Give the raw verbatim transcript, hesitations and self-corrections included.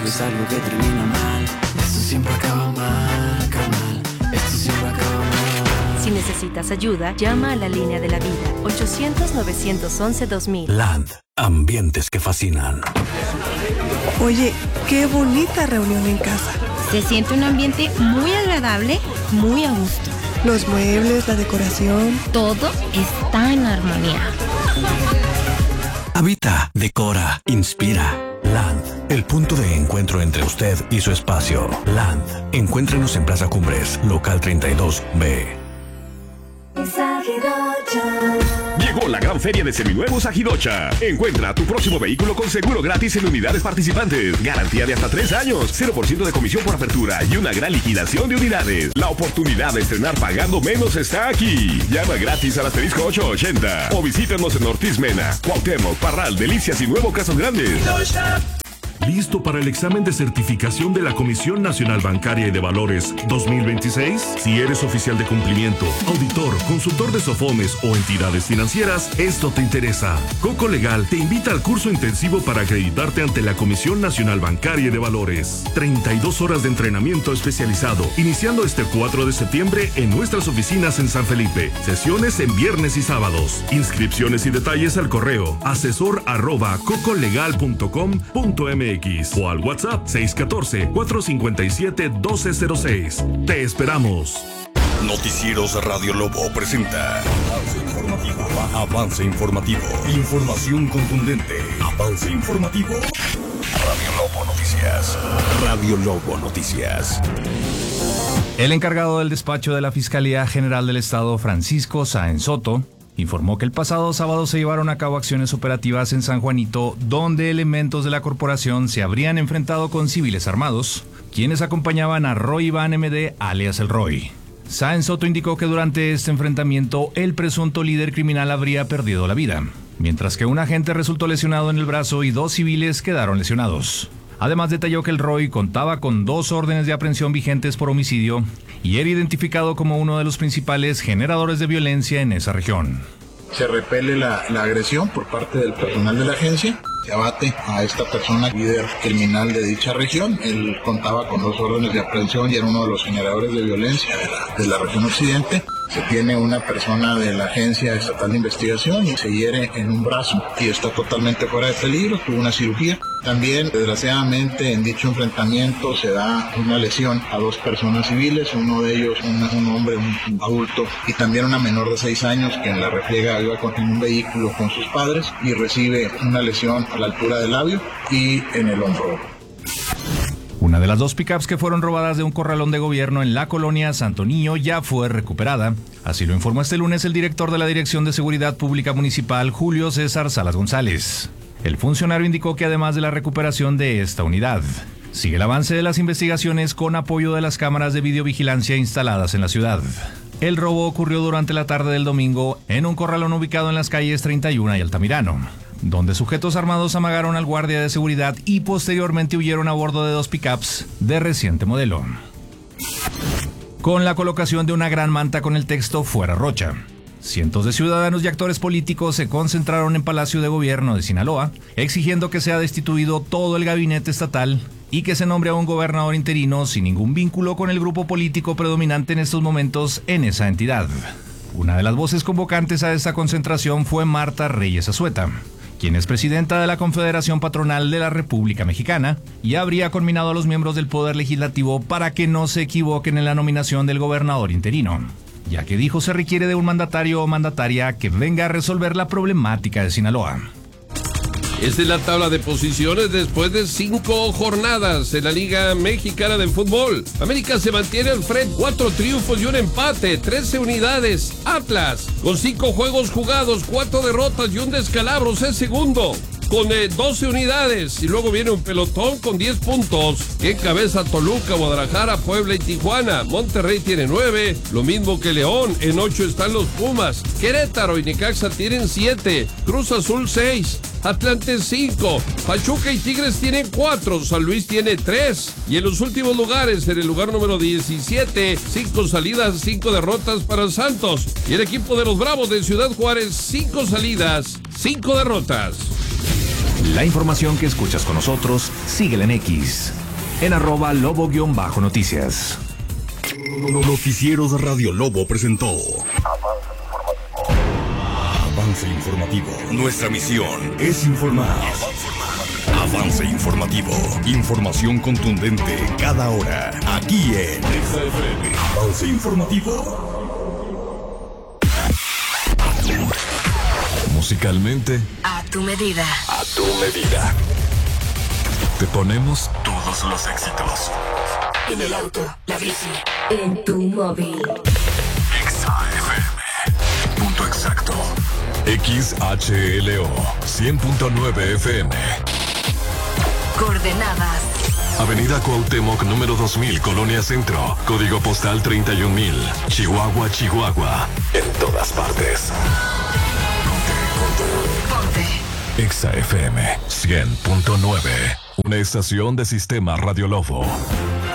es algo que termina mal. Esto siempre acaba mal, carnal. Esto siempre acaba mal. Si necesitas ayuda, llama a la línea de la vida. ochocientos, novecientos once, dos mil. Land. Ambientes que fascinan. Oye, qué bonita reunión en casa. Se siente un ambiente muy agradable, muy a gusto. Los muebles, la decoración. Todo está en armonía. Habita, decora, inspira. Land, el punto de encuentro entre usted y su espacio. Land, encuéntrenos en Plaza Cumbres, local treinta y dos B. Llegó la gran feria de seminuevos a Jidocha. Encuentra tu próximo vehículo con seguro gratis en unidades participantes. Garantía de hasta tres años, cero por ciento de comisión por apertura y una gran liquidación de unidades. La oportunidad de estrenar pagando menos está aquí. Llama gratis al asterisco ochocientos ochenta o visítanos en Ortiz Mena, Cuauhtémoc, Parral, Delicias y Nuevo Casas Grandes. ¿Listo para el examen de certificación de la Comisión Nacional Bancaria y de Valores dos mil veintiséis? Si eres oficial de cumplimiento, auditor, consultor de SOFOMES o entidades financieras, esto te interesa. Coco Legal te invita al curso intensivo para acreditarte ante la Comisión Nacional Bancaria y de Valores. treinta y dos horas de entrenamiento especializado, iniciando este cuatro de septiembre en nuestras oficinas en San Felipe. Sesiones en viernes y sábados. Inscripciones y detalles al correo asesor arroba cocolegal punto com punto m x o al WhatsApp seis uno cuatro, cuatro cinco siete, uno dos cero seis. Te esperamos. Noticieros Radio Lobo presenta Avance Informativo. Avance Informativo. Información contundente. Avance Informativo. Radio Lobo Noticias. Radio Lobo Noticias. El encargado del despacho de la Fiscalía General del Estado, Francisco Sáenz Soto, informó que el pasado sábado se llevaron a cabo acciones operativas en San Juanito, donde elementos de la corporación se habrían enfrentado con civiles armados, quienes acompañaban a Roy Iván M D, alias El Roy. Sáenz Soto indicó que durante este enfrentamiento el presunto líder criminal habría perdido la vida, mientras que un agente resultó lesionado en el brazo y dos civiles quedaron lesionados. Además detalló que El Roy contaba con dos órdenes de aprehensión vigentes por homicidio y era identificado como uno de los principales generadores de violencia en esa región. Se repele la, la agresión por parte del personal de la agencia, se abate a esta persona, líder criminal de dicha región. Él contaba con dos órdenes de aprehensión y era uno de los generadores de violencia de la, de la región occidente. Se tiene una persona de la Agencia Estatal de Investigación y se hiere en un brazo y está totalmente fuera de peligro, tuvo una cirugía. También, desgraciadamente, en dicho enfrentamiento se da una lesión a dos personas civiles, uno de ellos un, un hombre, un, un adulto, y también una menor de seis años que en la refriega iba con un vehículo con sus padres y recibe una lesión a la altura del labio y en el hombro. Una de las dos pickups que fueron robadas de un corralón de gobierno en la colonia Santo Niño ya fue recuperada. Así lo informó este lunes el director de la Dirección de Seguridad Pública Municipal, Julio César Salas González. El funcionario indicó que además de la recuperación de esta unidad, sigue el avance de las investigaciones con apoyo de las cámaras de videovigilancia instaladas en la ciudad. El robo ocurrió durante la tarde del domingo en un corralón ubicado en las calles treinta y uno y Altamirano, donde sujetos armados amagaron al guardia de seguridad y posteriormente huyeron a bordo de dos pickups de reciente modelo. Con la colocación de una gran manta con el texto "Fuera Rocha", cientos de ciudadanos y actores políticos se concentraron en Palacio de Gobierno de Sinaloa, exigiendo que sea destituido todo el gabinete estatal y que se nombre a un gobernador interino sin ningún vínculo con el grupo político predominante en estos momentos en esa entidad. Una de las voces convocantes a esta concentración fue Marta Reyes Azueta, quien es presidenta de la Confederación Patronal de la República Mexicana y habría conminado a los miembros del Poder Legislativo para que no se equivoquen en la nominación del gobernador interino, ya que dijo se requiere de un mandatario o mandataria que venga a resolver la problemática de Sinaloa. Esta es la tabla de posiciones después de cinco jornadas en la Liga Mexicana de Fútbol. América se mantiene al frente, cuatro triunfos y un empate, trece unidades. Atlas, con cinco juegos jugados, cuatro derrotas y un descalabro, es segundo, con eh, doce unidades, y luego viene un pelotón con diez puntos, que encabeza Toluca, Guadalajara, Puebla y Tijuana. Monterrey tiene nueve, lo mismo que León, en ocho están los Pumas. Querétaro y Necaxa tienen siete, Cruz Azul seis, Atlante cinco, Pachuca y Tigres tienen cuatro, San Luis tiene tres, y en los últimos lugares, en el lugar número diecisiete, cinco salidas, cinco derrotas para Santos, y el equipo de los Bravos de Ciudad Juárez, cinco salidas, cinco derrotas. La información que escuchas con nosotros, síguela en X, en arroba lobo-noticias. Noticieros de Radio Lobo presentó Avance Informativo. Nuestra misión es informar. Avance Informativo. Información contundente cada hora. Aquí en Exa F M. Avance Informativo. Musicalmente, A tu medida. a tu medida. Te ponemos todos los éxitos. En el auto, la bici, en tu móvil. Exa F M. Punto exacto. X H L O cien punto nueve F M. Coordenadas. Avenida Cuauhtémoc número dos mil, Colonia Centro. Código postal treinta y un mil. Chihuahua, Chihuahua. En todas partes. Ponte. Exa F M cien punto nueve. Una estación de Sistema Radio Lobo.